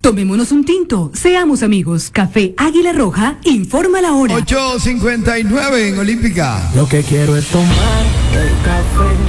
Tomémonos un tinto, seamos amigos. Café Águila Roja, informa la hora. 8:59 en Olímpica. Lo que quiero es tomar el café.